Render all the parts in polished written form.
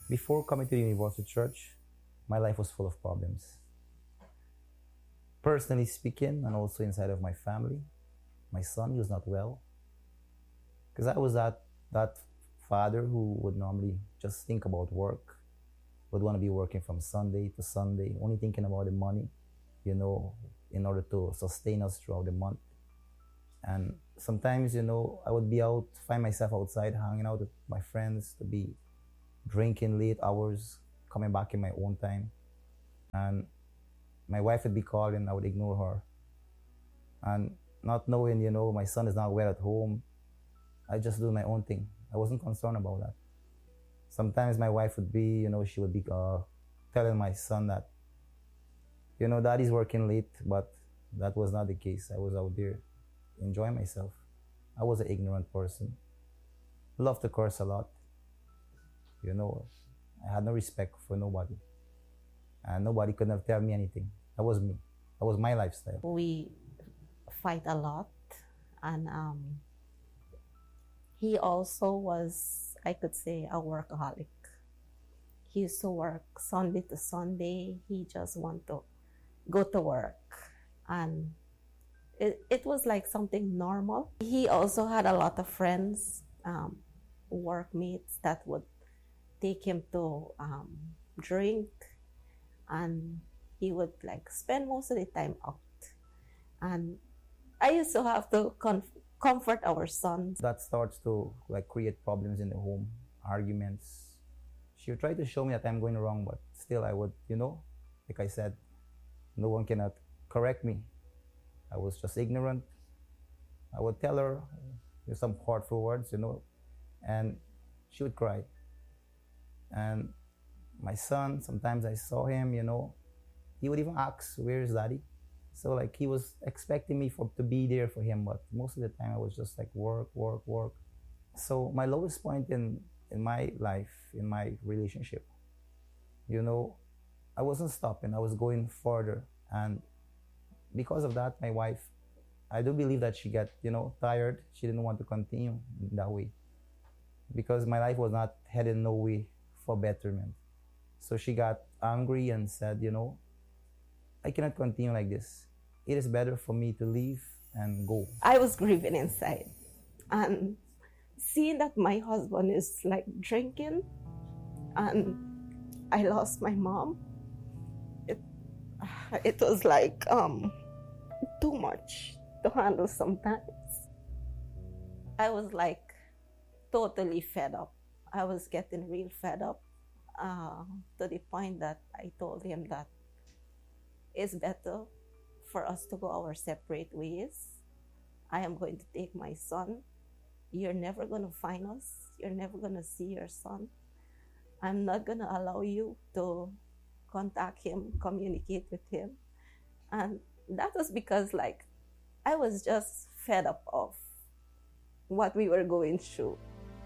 Before coming to the Universal Church, my life was full of problems. Personally speaking, and also inside of my family, my son was not well. Because I was that father who would normally just think about work, would want to be working from Sunday to Sunday, only thinking about the money, in order to sustain us throughout the month. And sometimes, I would be out, find myself outside, hanging out with my friends, to be drinking late hours, coming back in my own time. And my wife would be calling, I would ignore her. And not knowing, my son is not well at home, I just do my own thing. I wasn't concerned about that. Sometimes my wife would be, she would be telling my son that, daddy's working late, but that was not the case. I was out there enjoying myself. I was an ignorant person. Loved to curse a lot. I had no respect for nobody. And nobody could have tell me anything. That was me. That was my lifestyle. We fight a lot, and he also was, I could say, a workaholic. He used to work Sunday to Sunday. He just wanted to go to work, and it was like something normal. He also had a lot of friends, workmates that would take him to drink, and he would like spend most of the time out. And I used to have to comfort our son. That starts to create problems in the home, arguments. She would try to show me that I'm going wrong, but still I would, like I said, no one cannot correct me. I was just ignorant. I would tell her some hurtful words, and she would cry. And my son, sometimes I saw him, he would even ask, "Where's daddy?" So he was expecting me to be there for him, but most of the time I was just work, work, work. So my lowest point in my life, in my relationship, I wasn't stopping. I was going further. And because of that, my wife, I do believe that she got, tired. She didn't want to continue that way because my life was not heading no way for betterment. So she got angry and said, I cannot continue like this. It is better for me to leave and go. I was grieving inside, and seeing that my husband is drinking, and I lost my mom, it was too much to handle sometimes. I was totally fed up. I was getting real fed up, to the point that I told him that it's better for us to go our separate ways. I am going to take my son. You're never going to find us. You're never going to see your son. I'm not going to allow you to contact him, communicate with him. And that was because I was just fed up of what we were going through.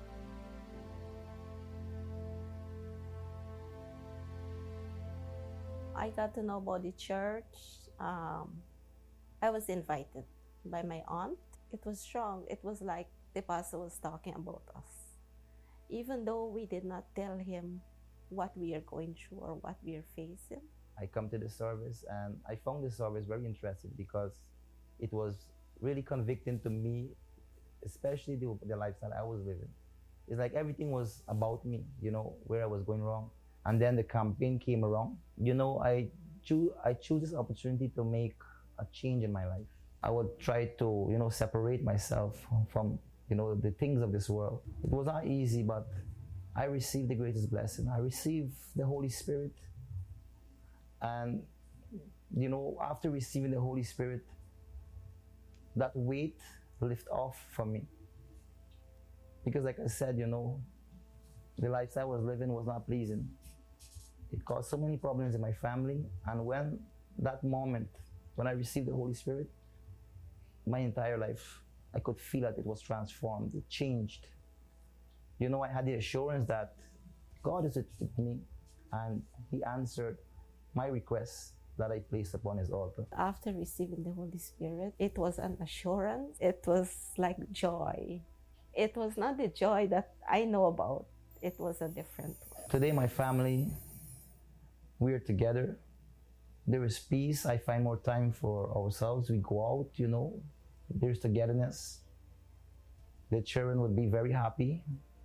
I got to know about the church. I was invited by my aunt. It was strong. It was like the pastor was talking about us. Even though we did not tell him what we are going through or what we are facing. I come to the service and I found the service very interesting because it was really convicting to me, especially the lifestyle I was living. It's like everything was about me, where I was going wrong. And then the campaign came around. I choose this opportunity to make a change in my life. I would try to, separate myself from, the things of this world. It was not easy, but I received the greatest blessing. I received the Holy Spirit. And, after receiving the Holy Spirit, that weight lifted off from me. Because like I said, the lifestyle I was living was not pleasing. It caused so many problems in my family. And when that moment, when I received the Holy Spirit, my entire life, I could feel that it was transformed. It changed. I had the assurance that God is with me, and He answered my requests that I placed upon His altar. After receiving the Holy Spirit, it was an assurance. It was like joy. It was not the joy that I know about. it was a different one. Today, my family, we are together. There is peace. I find more time for ourselves. We go out, there's togetherness. The children would be very happy,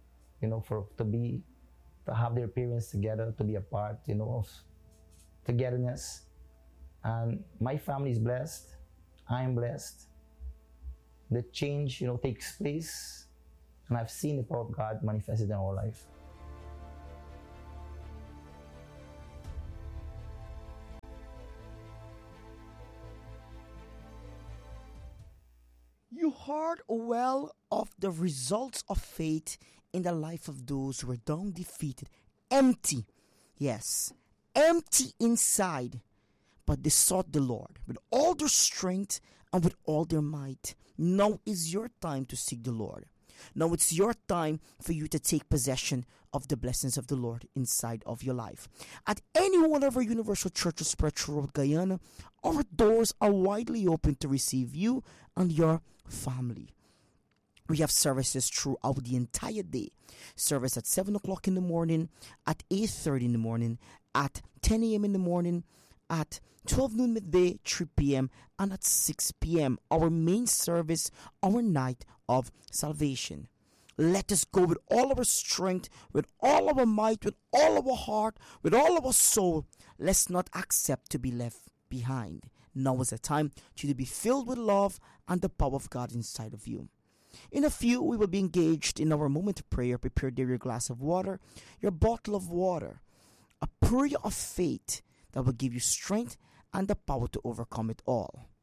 to have their parents together, to be a part, of togetherness. And my family is blessed. I am blessed. The change, takes place, and I've seen the power of God manifested in our life. You heard well of the results of faith in the life of those who were down defeated, empty, yes, empty inside, but they sought the Lord with all their strength and with all their might. Now is your time to seek the Lord. Now it's your time for you to take possession of the blessings of the Lord inside of your life. At any one of our Universal Churches Spiritual Road, Guyana, our doors are widely open to receive you and your family. We have services throughout the entire day. Service at 7 o'clock in the morning, at 8:30 in the morning, at 10 a.m. in the morning, at 12 noon midday, 3 p.m., and at 6 p.m. Our main service, our night of salvation. Let us go with all our strength, with all our might, with all our heart, with all our soul. Let's not accept to be left behind. Now is the time to be filled with love and the power of God inside of you. In a few, we will be engaged in our moment of prayer. Prepare there your glass of water, your bottle of water, a prayer of faith that will give you strength and the power to overcome it all.